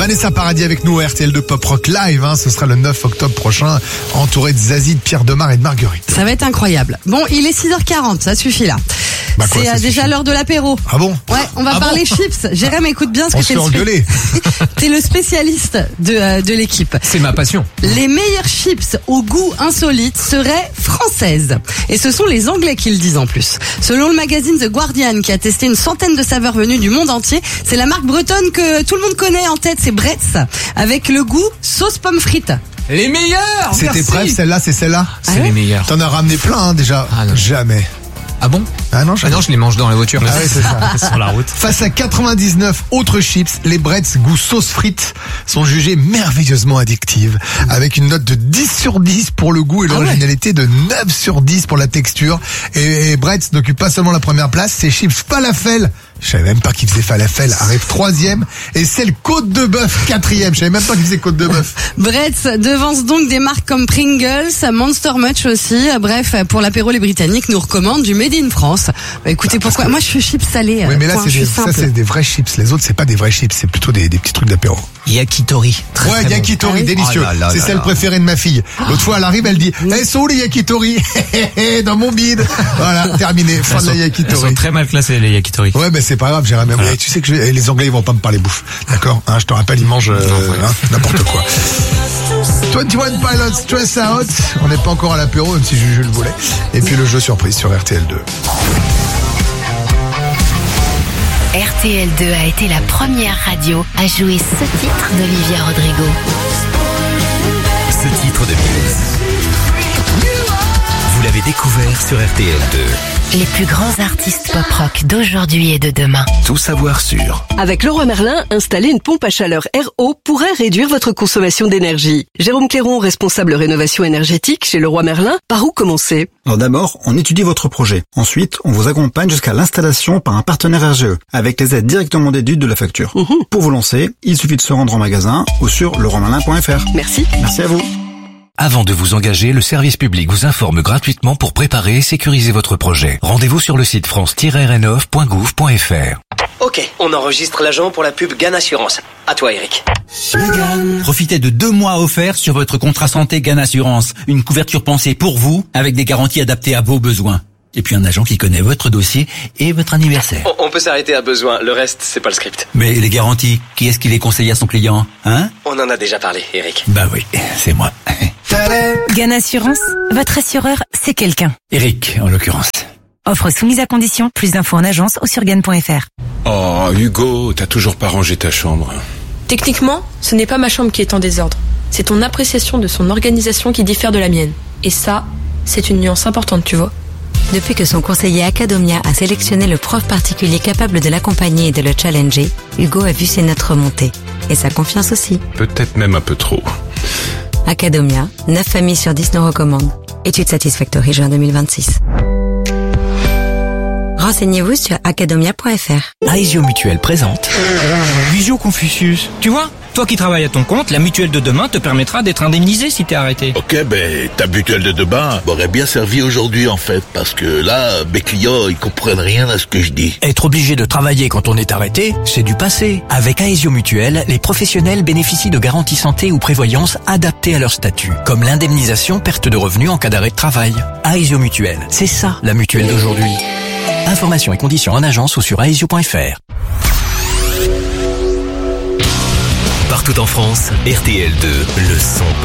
Vanessa Paradis avec nous à RTL de Pop Rock Live. Ce sera le 9 octobre prochain, entouré de Zazie, de Pierre Demar et de Marguerite. Ça va être incroyable. Bon, il est 6h40, ça suffit là. C'est déjà l'heure de l'apéro. Ah bon? Ouais, on va parler chips. Jérém, écoute bien ce que t'es engueulé. T'es le spécialiste de l'équipe. C'est ma passion. Les meilleures chips au goût insolite seraient françaises. Et ce sont les Anglais qui le disent en plus. Selon le magazine The Guardian, qui a testé une centaine de saveurs venues du monde entier, c'est la marque bretonne que tout le monde connaît en tête, c'est Bretz, avec le goût sauce pomme frite. Les meilleurs. C'était prêt, celle-là, c'est celle-là? C'est les meilleurs. T'en as ramené plein déjà. Ah non. Jamais. Ah bon? Ah non, je les mange dans la voiture. Ah oui, c'est ça. Sur la route. Face à 99 autres chips, les Bretz goût sauce frite sont jugées merveilleusement addictives, avec une note de 10 sur 10 pour le goût et l'originalité de 9 sur 10 pour la texture. Et Bretz n'occupe pas seulement la première place, ses chips falafel, je savais même pas qu'ils faisaient falafel, arrive 3e, et celle côte de bœuf 4e, je savais même pas qu'ils faisaient côte de bœuf. Bretz devance donc des marques comme Pringles, Monster Munch aussi. Bref, pour l'apéro, les Britanniques nous recommandent du Made in France. Écoutez, pourquoi? Moi, je suis chips salés. Oui, mais là, c'est des vrais chips. Les autres, c'est pas des vrais chips, c'est plutôt des petits trucs d'apéro. Yakitori. Ouais, yakitori, délicieux. C'est celle préférée de ma fille. L'autre fois, elle arrive, elle dit, sont où les yakitori? Dans mon bide. Voilà, terminé. Fin de la yakitori. Ils sont très mal classés, les yakitori. Ouais, mais c'est pas grave, Jérémy. Voilà. Tu sais que les Anglais, ils vont pas me parler bouffe. D'accord? Je te rappelle, ils mangent, n'importe quoi. 21 Pilots, Stress Out. On n'est pas encore à l'apéro, même si Juju le voulait. Et puis le jeu surprise sur RTL2. RTL2 a été la première radio à jouer ce titre d'Olivia Rodrigo. Ce titre de Muse, vous l'avez découvert sur RTL2. Les plus grands artistes pop-rock d'aujourd'hui et de demain. Tout savoir sur. Avec Leroy Merlin, installer une pompe à chaleur RO pourrait réduire votre consommation d'énergie. Jérôme Cléron, responsable rénovation énergétique chez Leroy Merlin, par où commencer? Alors d'abord, on étudie votre projet. Ensuite, on vous accompagne jusqu'à l'installation par un partenaire RGE, avec les aides directement déduites de la facture. Pour vous lancer, il suffit de se rendre en magasin ou sur leroymerlin.fr. Merci. Merci à vous. Avant de vous engager, le service public vous informe gratuitement pour préparer et sécuriser votre projet. Rendez-vous sur le site france-rénov.gouv.fr. Ok, on enregistre l'agent pour la pub GAN Assurance. À toi, Eric. Profitez de 2 mois offerts sur votre contrat santé GAN Assurance. Une couverture pensée pour vous, avec des garanties adaptées à vos besoins. Et puis un agent qui connaît votre dossier et votre anniversaire. On peut s'arrêter à besoin, le reste, c'est pas le script. Mais les garanties, qui est-ce qui les conseille à son client, hein? On en a déjà parlé, Eric. Bah oui, c'est moi. GAN Assurance, votre assureur, c'est quelqu'un. Eric, en l'occurrence. Offre soumise à condition, plus d'infos en agence ou sur GAN.fr. Oh, Hugo, t'as toujours pas rangé ta chambre. Techniquement, ce n'est pas ma chambre qui est en désordre. C'est ton appréciation de son organisation qui diffère de la mienne. Et ça, c'est une nuance importante, tu vois. Depuis que son conseiller Acadomia a sélectionné le prof particulier capable de l'accompagner et de le challenger, Hugo a vu ses notes remonter. Et sa confiance aussi. Peut-être même un peu trop. Acadomia, 9 familles sur 10 nous recommandent. Étude Satisfactory juin 2026. Renseignez-vous sur acadomia.fr. Aesio Mutuelle présente Visio Confucius. Tu vois, toi qui travailles à ton compte, la mutuelle de demain te permettra d'être indemnisé si t'es arrêté. Ok, ta mutuelle de demain m'aurait bien servi aujourd'hui en fait, parce que là, mes clients, ils comprennent rien à ce que je dis. Être obligé de travailler quand on est arrêté, c'est du passé. Avec Aesio Mutuelle, les professionnels bénéficient de garanties santé ou prévoyance adaptées à leur statut, comme l'indemnisation perte de revenus en cas d'arrêt de travail. Aesio Mutuelle, c'est ça la mutuelle d'aujourd'hui. Informations et conditions en agence ou sur aesio.fr. Partout en France, RTL2, le son